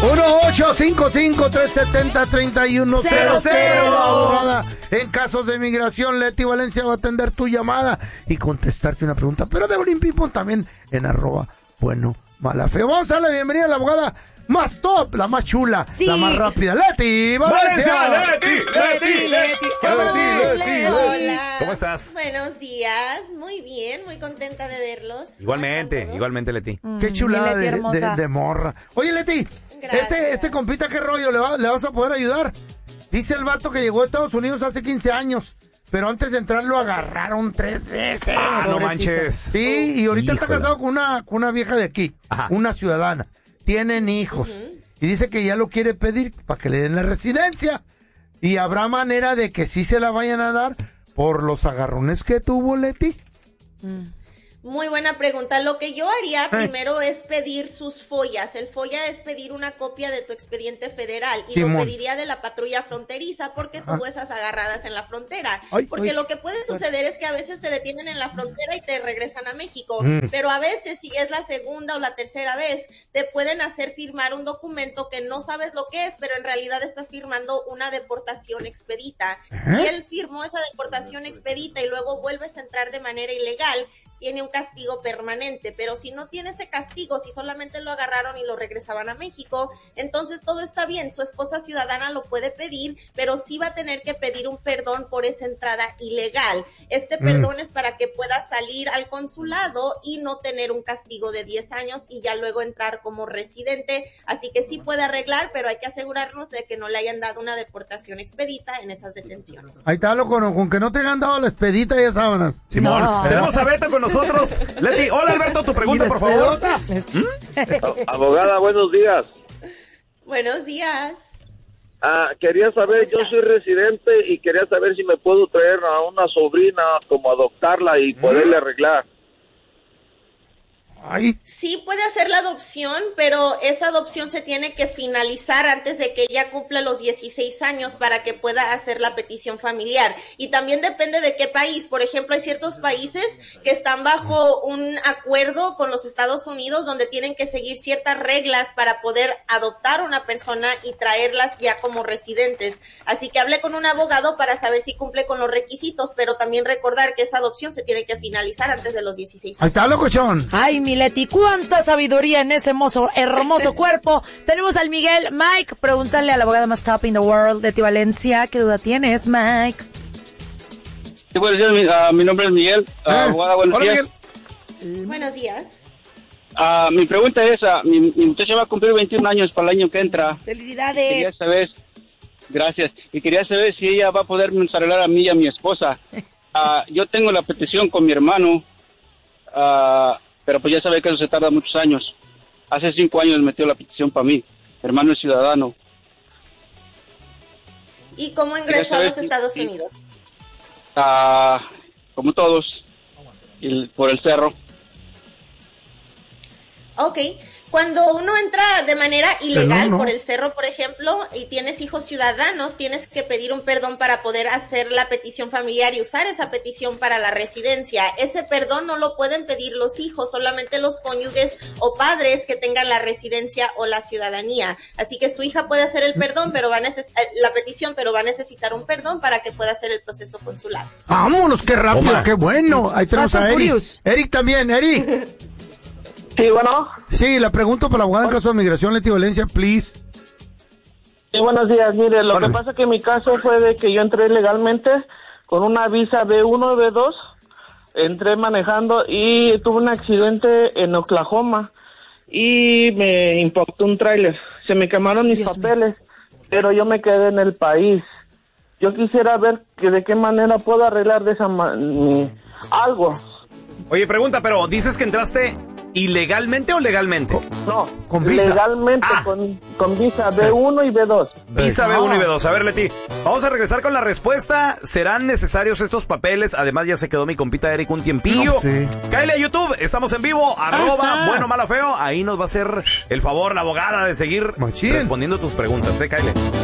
1-855-370-3100. Abogada, en casos de migración, Leti Valencia va a atender tu llamada y contestarte una pregunta. Pero de Brin Ping Pong también en @buenomalafeo. Vamos a darle la bienvenida a la abogada más top, la más chula, sí, la más rápida, Leti Valencia. Leti. Hola. ¿Cómo estás? Buenos días, muy bien, muy contenta de verlos. Igualmente, Leti. Qué chulada Leti hermosa. de morra. Oye, Leti, este compita, ¿qué rollo? ¿Le vas a poder ayudar? Dice el vato que llegó a Estados Unidos hace 15 años, pero antes de entrar lo agarraron 3 veces. No manches. Sí, y ahorita está casado con una vieja de aquí, Ajá, una ciudadana. Tienen hijos. Y dice que ya lo quiere pedir para que le den la residencia. Y habrá manera de que sí se la vayan a dar por los agarrones que tuvo Leti. Muy buena pregunta. Lo que yo haría primero es pedir sus follas. El folla es pedir una copia de tu expediente federal y lo pediría de la patrulla fronteriza porque tuvo esas agarradas en la frontera. Porque lo que puede suceder es que a veces te detienen en la frontera y te regresan a México, pero a veces si es la segunda o la tercera vez te pueden hacer firmar un documento que no sabes lo que es, pero en realidad estás firmando una deportación expedita. Si él firmó esa deportación expedita y luego vuelves a entrar de manera ilegal, tiene un castigo permanente, pero si no tiene ese castigo, si solamente lo agarraron y lo regresaban a México, entonces todo está bien, su esposa ciudadana lo puede pedir, pero sí va a tener que pedir un perdón por esa entrada ilegal. Este perdón es para que pueda salir al consulado y no tener un castigo de 10 años y ya luego entrar como residente, así que sí puede arreglar, pero hay que asegurarnos de que no le hayan dado una deportación expedita en esas detenciones. Ahí está, con que no te hayan dado la expedita ya sábanas. Simón, tenemos a Beto con nosotros. Leti, hola Alberto, tu pregunta, por favor. Abogada, buenos días. Buenos días. Quería saber, yo soy residente y quería saber si me puedo traer a una sobrina, como adoptarla y poderle arreglar. Sí puede hacer la adopción, pero esa adopción se tiene que finalizar antes de que ella cumpla los 16 años para que pueda hacer la petición familiar. Y también depende de qué país. Por ejemplo, hay ciertos países que están bajo un acuerdo con los Estados Unidos donde tienen que seguir ciertas reglas para poder adoptar a una persona y traerlas ya como residentes. Así que hablé con un abogado para saber si cumple con los requisitos, pero también recordar que esa adopción se tiene que finalizar antes de los 16 años. Ahí está, locochón. Ay, mi Leti, cuánta sabiduría en ese hermoso cuerpo. Tenemos al Miguel. Mike, pregúntale a la abogada más top in the world, Leti Valencia. ¿Qué duda tienes, Mike? Sí, buenos días, mi nombre es Miguel. Abogada, buenos días. Buenos días. Mi pregunta es, mi muchacha va a cumplir 21 años para el año que entra. ¡Felicidades! Quería saber, gracias, y quería saber si ella va a poderme arreglar a mí y a mi esposa. Yo tengo la petición con mi hermano, pero pues ya sabe que eso se tarda muchos años. Hace 5 años metió la petición para mí. Mi hermano es ciudadano. ¿Y cómo ingresó a los Estados Unidos? Como todos, por el cerro. Ok. Cuando uno entra de manera ilegal por el cerro, por ejemplo, y tienes hijos ciudadanos, tienes que pedir un perdón para poder hacer la petición familiar y usar esa petición para la residencia. Ese perdón no lo pueden pedir los hijos, solamente los cónyuges o padres que tengan la residencia o la ciudadanía. Así que su hija puede hacer el perdón, pero la petición, pero va a necesitar un perdón para que pueda hacer el proceso consular. ¡Vámonos, qué rápido, qué bueno! Ahí tenemos a Eric. Eric también, Eric. Sí, bueno. Sí, la pregunto para la abogada en caso de migración, Leti Valencia, please. Sí, buenos días. Mire, lo que pasa es que mi caso fue de que yo entré legalmente con una visa B1 B2. Entré manejando y tuve un accidente en Oklahoma y me impactó un tráiler. Se me quemaron mis papeles, pero yo me quedé en el país. Yo quisiera ver de qué manera puedo arreglar de esa algo. Oye, pregunta, pero ¿dices que entraste ilegalmente o legalmente? No, con visa. Legalmente, con visa B1 y B2. Visa B1 y B2. A ver, Leti, vamos a regresar con la respuesta. ¿Serán necesarios estos papeles? Además, ya se quedó mi compita Eric un tiempillo. Sí. Cáele a YouTube, estamos en vivo, @bueno, malo, feo. Ahí nos va a hacer el favor la abogada de seguir respondiendo tus preguntas, cáele.